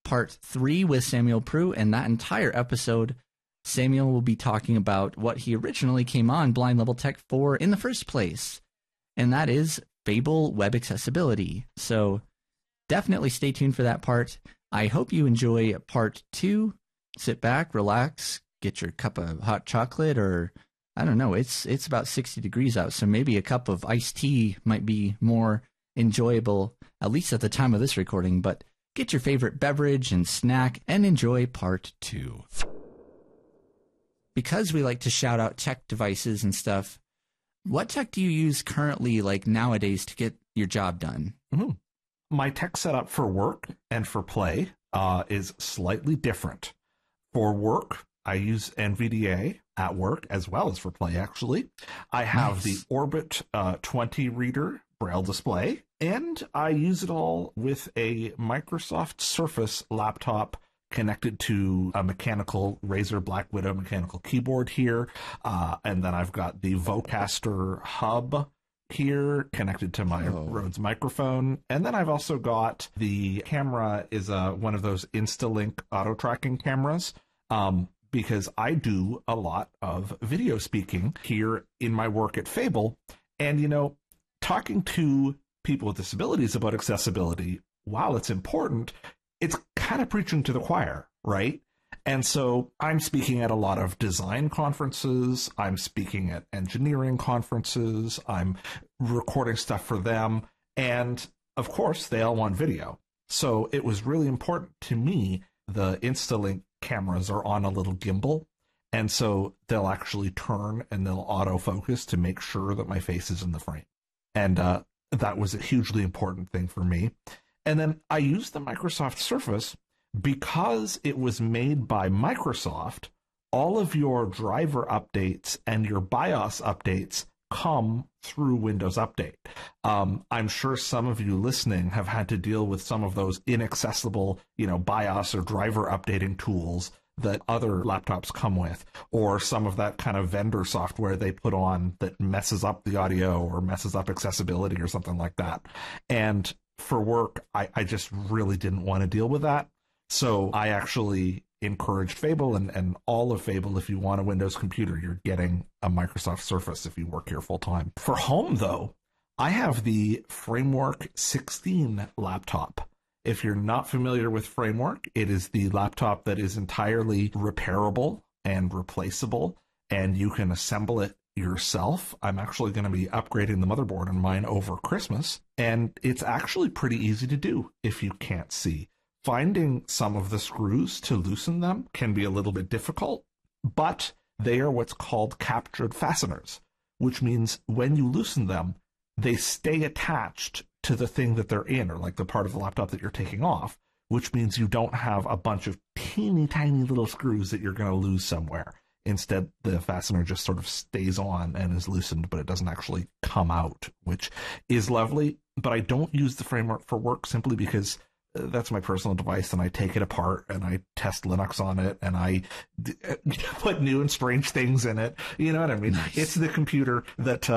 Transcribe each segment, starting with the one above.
part 3 with Samuel Prue, and that entire episode, Samuel will be talking about what he originally came on Blind Level Tech for in the first place, and that is Fable Web Accessibility. So definitely stay tuned for that part. I hope you enjoy part 2. Sit back, relax, get your cup of hot chocolate, or I don't know, it's about 60 degrees out, so maybe a cup of iced tea might be more enjoyable, at least at the time of this recording, but get your favorite beverage and snack and enjoy part 2. Because we like to shout out tech devices and stuff, what tech do you use currently, like nowadays, to get your job done? Mm-hmm. My tech setup for work and for play is slightly different. For work, I use NVDA at work as well as for play, actually. I have the Orbit 20 reader Braille display, and I use it all with a Microsoft Surface laptop connected to a mechanical Razer Black Widow mechanical keyboard here. And then I've got the Vocaster hub here connected to my Rhodes microphone. And then I've also got the camera is one of those Instalink auto tracking cameras. Because I do a lot of video speaking here in my work at Fable. And, you know, talking to people with disabilities about accessibility, while it's important, it's kind of preaching to the choir, right? And so I'm speaking at a lot of design conferences. I'm speaking at engineering conferences. I'm recording stuff for them. And of course, they all want video. So it was really important to me. The Instalink cameras are on a little gimbal, and so they'll actually turn and they'll autofocus to make sure that my face is in the frame. And that was a hugely important thing for me. And then I used the Microsoft Surface because it was made by Microsoft. All of your driver updates and your BIOS updates come through Windows Update. I'm sure some of you listening have had to deal with some of those inaccessible, BIOS or driver updating tools that other laptops come with, or some of that kind of vendor software they put on that messes up the audio or messes up accessibility or something like that. And for work, I just really didn't want to deal with that. So I actually encouraged Fable and all of Fable. If you want a Windows computer, you're getting a Microsoft Surface if you work here full time. For home, though, I have the Framework 16 laptop. If you're not familiar with Framework, it is the laptop that is entirely repairable and replaceable, and you can assemble it yourself. I'm actually going to be upgrading the motherboard on mine over Christmas, and it's actually pretty easy to do if you can't see. Finding some of the screws to loosen them can be a little bit difficult, but they are what's called captured fasteners, which means when you loosen them, they stay attached to the thing that they're in, or like the part of the laptop that you're taking off, which means you don't have a bunch of teeny tiny little screws that you're going to lose somewhere. Instead, the fastener just sort of stays on and is loosened, but it doesn't actually come out, which is lovely. But I don't use the Framework for work simply because that's my personal device, and I take it apart and I test Linux on it and I put new and strange things in it. You know what I mean? Nice. It's the computer that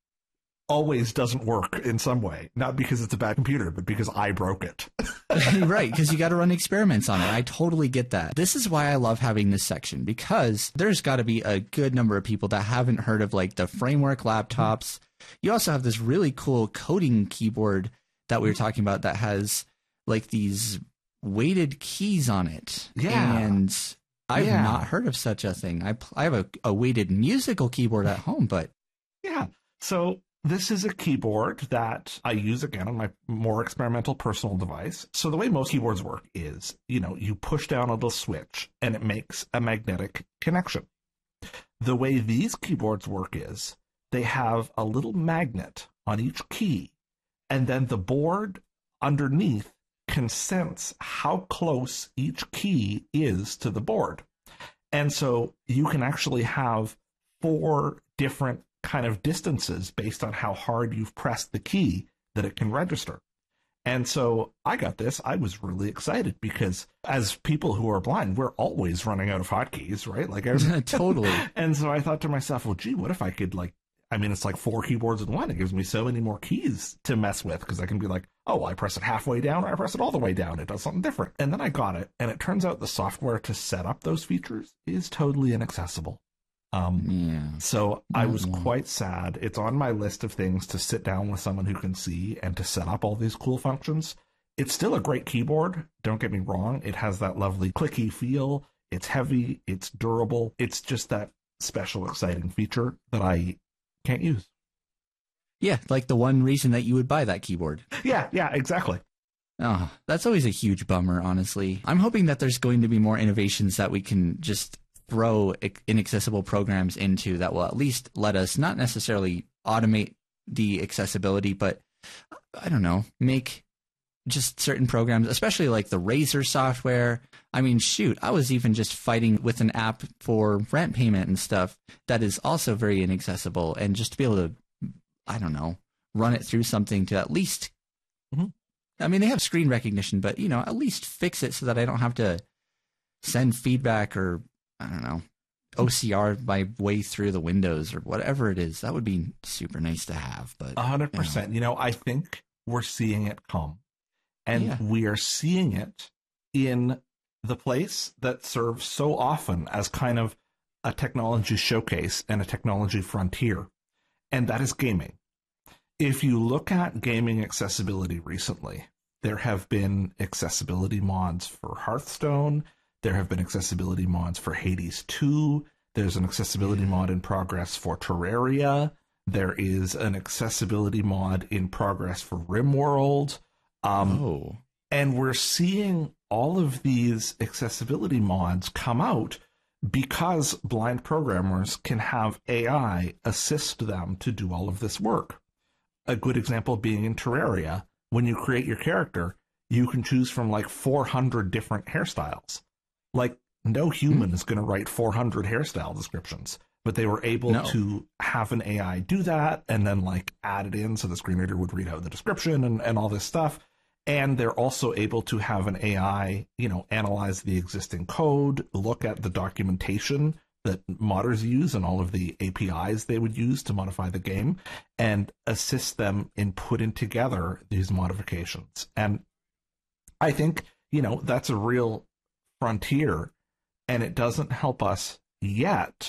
always doesn't work in some way, not because it's a bad computer, but because I broke it. Right, because you got to run experiments on it. I totally get that. This is why I love having this section, because there's got to be a good number of people that haven't heard of like the Framework laptops. You also have this really cool coding keyboard that we were talking about that has like these weighted keys on it. Yeah. And I've not heard of such a thing. I have a weighted musical keyboard at home, but... Yeah. So this is a keyboard that I use, again, on my more experimental personal device. So the way most keyboards work is, you push down a little switch and it makes a magnetic connection. The way these keyboards work is they have a little magnet on each key, and then the board underneath can sense how close each key is to the board. And so you can actually have 4 different kind of distances based on how hard you've pressed the key that it can register. And so I got this. I was really excited because as people who are blind, we're always running out of hotkeys, right? Like totally. And so I thought to myself, well, gee, what if I could I mean, it's like 4 keyboards in one. It gives me so many more keys to mess with because I can be like, oh, I press it halfway down or I press it all the way down. It does something different. And then I got it. And it turns out the software to set up those features is totally inaccessible. So I was quite sad. It's on my list of things to sit down with someone who can see and to set up all these cool functions. It's still a great keyboard. Don't get me wrong. It has that lovely clicky feel. It's heavy. It's durable. It's just that special, exciting feature that I can't use. Yeah, like the one reason that you would buy that keyboard. Yeah, exactly. Oh, that's always a huge bummer, honestly. I'm hoping that there's going to be more innovations that we can just throw inaccessible programs into that will at least let us not necessarily automate the accessibility, but I don't know, make just certain programs, especially like the Razer software. I mean, shoot, I was even just fighting with an app for rent payment and stuff that is also very inaccessible, and just to be able to, I don't know, run it through something to at least, I mean, they have screen recognition, but, you know, at least fix it so that I don't have to send feedback or, I don't know, OCR my way through the windows or whatever it is. That would be super nice to have. But 100%. You know, I think we're seeing it come. And we are seeing it in the place that serves so often as kind of a technology showcase and a technology frontier, and that is gaming. If you look at gaming accessibility recently, there have been accessibility mods for Hearthstone. There have been accessibility mods for Hades 2. There's an accessibility mod in progress for Terraria. There is an accessibility mod in progress for RimWorld. And we're seeing all of these accessibility mods come out because blind programmers can have AI assist them to do all of this work. A good example being in Terraria, when you create your character, you can choose from like 400 different hairstyles. Like, no human is going to write 400 hairstyle descriptions, but they were able to have an AI do that and then like add it in so the screen reader would read out the description and all this stuff. And they're also able to have an AI, you know, analyze the existing code, look at the documentation that modders use and all of the APIs they would use to modify the game, and assist them in putting together these modifications. And I think, you know, that's a real frontier, and it doesn't help us yet,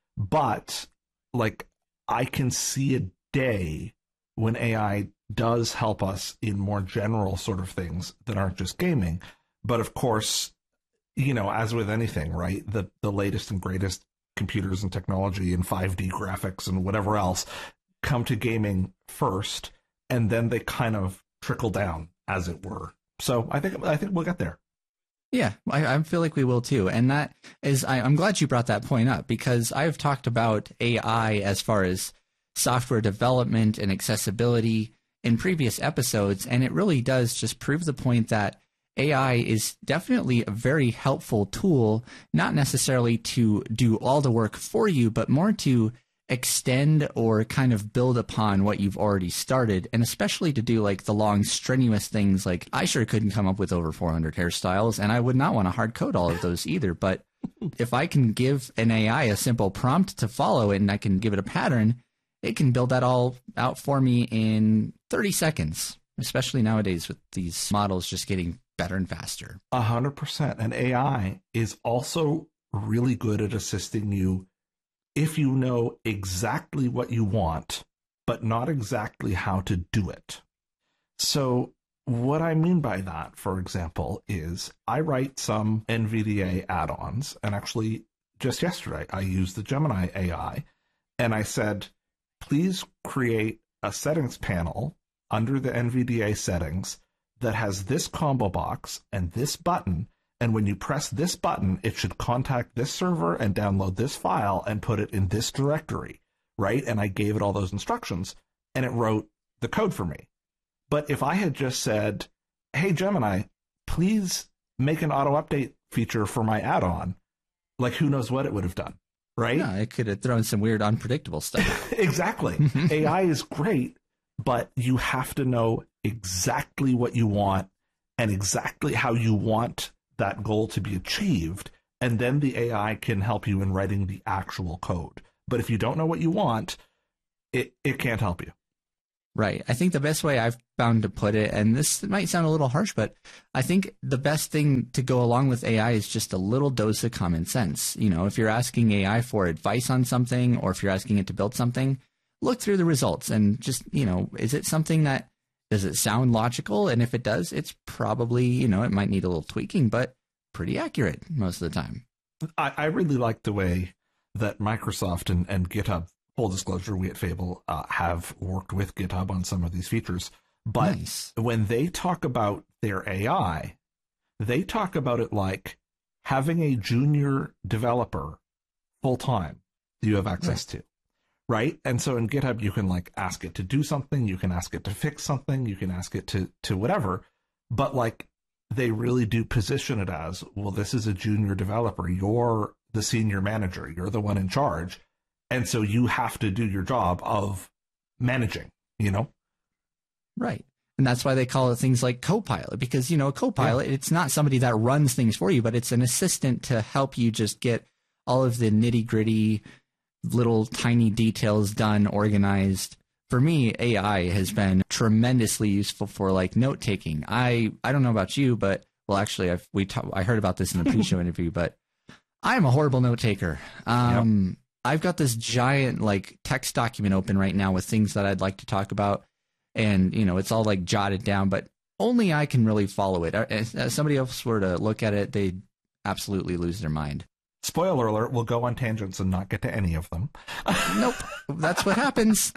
but like I can see a day when AI does help us in more general sort of things that aren't just gaming. But of course, you know, as with anything, right, the latest and greatest computers and technology and 5D graphics and whatever else come to gaming first, and then they kind of trickle down, as it were. So I think we'll get there. Yeah, I feel like we will too. And that is, I'm glad you brought that point up, because I've talked about AI as far as software development and accessibility in previous episodes, and it really does just prove the point that AI is definitely a very helpful tool, not necessarily to do all the work for you, but more to extend or kind of build upon what you've already started, and especially to do like the long, strenuous things. Like, I sure couldn't come up with over 400 hairstyles, and I would not want to hard code all of those either. But if I can give an AI a simple prompt to follow and I can give it a pattern, it can build that all out for me in 30 seconds, especially nowadays with these models just getting better and faster. 100%. And AI is also really good at assisting you if you know exactly what you want, but not exactly how to do it. So what I mean by that, for example, is I write some NVDA add-ons, and actually just yesterday I used the Gemini AI, and I said, please create a settings panel under the NVDA settings that has this combo box and this button, and when you press this button, it should contact this server and download this file and put it in this directory, right? And I gave it all those instructions, and it wrote the code for me. But if I had just said, hey, Gemini, please make an auto-update feature for my add-on, like, who knows what it would have done, right? Yeah, it could have thrown some weird, unpredictable stuff. Exactly. AI is great, but you have to know exactly what you want and exactly how you want that goal to be achieved, and then the AI can help you in writing the actual code. But if you don't know what you want, it can't help you. Right. I think the best way I've found to put it, and this might sound a little harsh, but I think the best thing to go along with AI is just a little dose of common sense. You know, if you're asking AI for advice on something, or if you're asking it to build something, look through the results and just, you know, is it something that, does it sound logical? And if it does, it's probably, you know, it might need a little tweaking, but pretty accurate most of the time. I really like the way that Microsoft and GitHub, full disclosure, we at Fable have worked with GitHub on some of these features. But Nice. when they talk about their AI, they talk about it like having a junior developer full time that you have access to, right? And so in GitHub, you can like ask it to do something, you can ask it to fix something, you can ask it to whatever. But like they really do position it as, well, this is a junior developer. You're the senior manager. You're the one in charge. And so you have to do your job of managing, you know? Right. And that's why they call it things like Copilot, because, you know, a Copilot, it's not somebody that runs things for you, but it's an assistant to help you just get all of the nitty gritty little tiny details done, organized. For me, AI has been tremendously useful for like note taking. I don't know about you, but well, actually, I heard about this in the pre-show interview, but I'm a horrible note taker. I've got this giant like text document open right now with things that I'd like to talk about, and you know, it's all like jotted down, but only I can really follow it. If somebody else were to look at it, they'd absolutely lose their mind. Spoiler alert, we'll go on tangents and not get to any of them. Nope. That's what happens.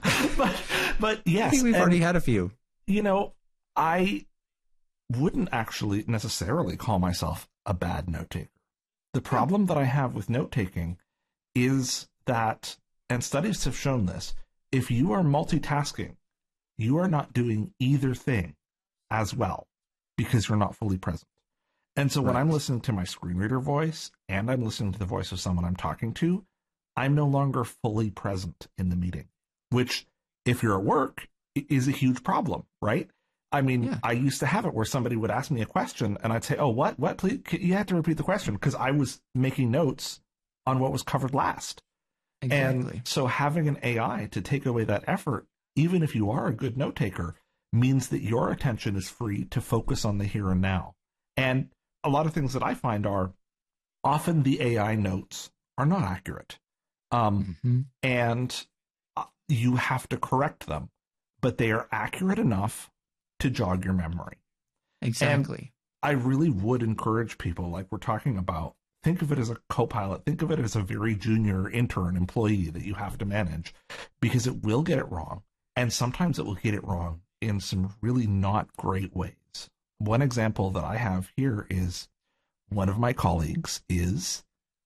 But yes. I think we've already had a few. You know, I wouldn't actually necessarily call myself a bad note taker. The problem that I have with note taking is that, and studies have shown this, if you are multitasking, you are not doing either thing as well because you're not fully present. And so when I'm listening to my screen reader voice and I'm listening to the voice of someone I'm talking to, I'm no longer fully present in the meeting, which if you're at work is a huge problem, right? I mean, I used to have it where somebody would ask me a question and I'd say, oh, what, please, you have to repeat the question, because I was making notes on what was covered last. Exactly. And so having an AI to take away that effort, even if you are a good note taker, means that your attention is free to focus on the here and now. And a lot of things that I find are often the AI notes are not accurate. And you have to correct them, but they are accurate enough to jog your memory. Exactly. And I really would encourage people, like we're talking about, think of it as a co-pilot. Think of it as a very junior intern employee that you have to manage, because it will get it wrong. And sometimes it will get it wrong in some really not great ways. One example that I have here is one of my colleagues is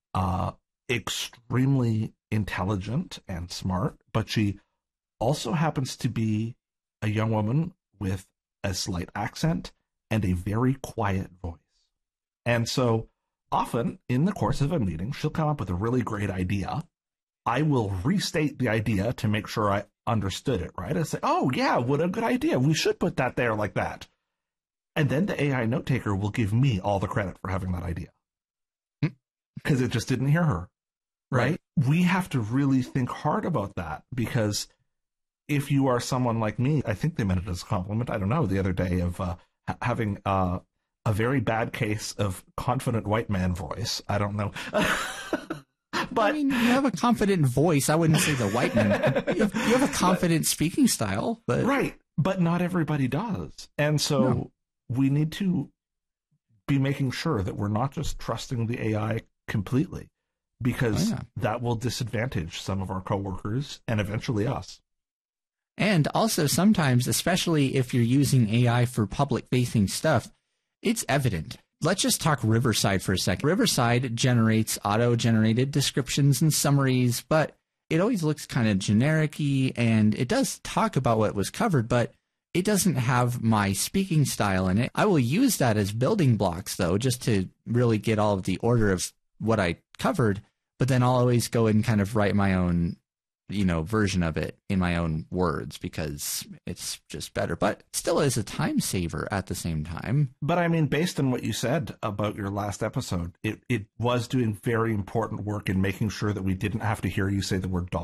extremely intelligent and smart, but she also happens to be a young woman with a slight accent and a very quiet voice. And so often in the course of a meeting, she'll come up with a really great idea. I will restate the idea to make sure I understood it, right? I say, oh yeah, what a good idea. We should put that there like that. And then the AI note taker will give me all the credit for having that idea, because it just didn't hear her, right? We have to really think hard about that, because if you are someone like me, I think they meant it as a compliment. I don't know, the other day of having a very bad case of confident white man voice. I don't know. But I mean, you have a confident voice. I wouldn't say the white man. You have a confident speaking style. But right. But not everybody does. And so we need to be making sure that we're not just trusting the AI completely, because that will disadvantage some of our coworkers and eventually us. And also sometimes, especially if you're using AI for public-facing stuff, it's evident. Let's just talk Riverside for a second. Riverside generates auto-generated descriptions and summaries, but it always looks kind of generic-y, and it does talk about what was covered, but it doesn't have my speaking style in it. I will use that as building blocks, though, just to really get all of the order of what I covered, but then I'll always go and kind of write my own, version of it in my own words, because it's just better, but still is a time saver at the same time. But I mean, based on what you said about your last episode, it was doing very important work in making sure that we didn't have to hear you say the word dollar.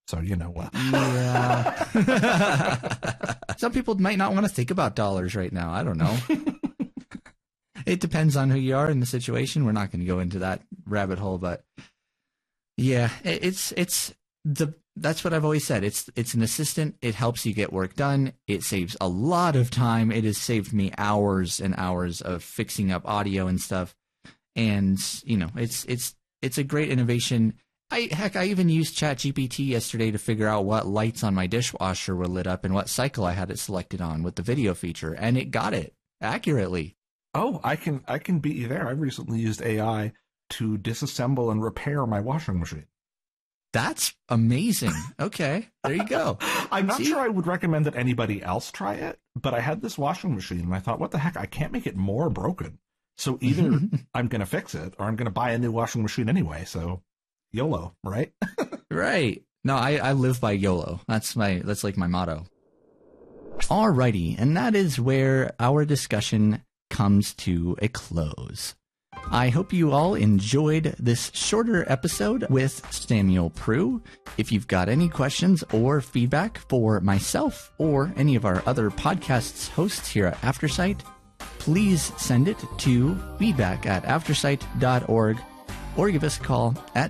So, Yeah. Some people might not want to think about dollars right now. I don't know. It depends on who you are in the situation. We're not going to go into that rabbit hole, but yeah, that's what I've always said. It's an assistant. It helps you get work done. It saves a lot of time. It has saved me hours and hours of fixing up audio and stuff. And it's a great innovation. I even used ChatGPT yesterday to figure out what lights on my dishwasher were lit up and what cycle I had it selected on with the video feature, and it got it accurately. Oh, I can beat you there. I recently used AI to disassemble and repair my washing machine. That's amazing. Okay, there you go. I'm not sure I would recommend that anybody else try it, but I had this washing machine and I thought, what the heck? I can't make it more broken. So either I'm going to fix it or I'm going to buy a new washing machine anyway. So YOLO, right? Right. No, I live by YOLO. That's like my motto. Alrighty, and that is where our discussion comes to a close. I hope you all enjoyed this shorter episode with Samuel Prue. If you've got any questions or feedback for myself or any of our other podcasts hosts here at Aftersight, please send it to feedback@aftersight.org or give us a call at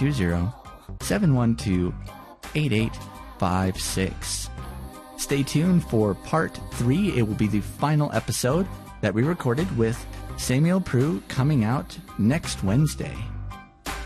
720-712-8856. Stay tuned for part 3. It will be the final episode that we recorded with Samuel Prue coming out next Wednesday.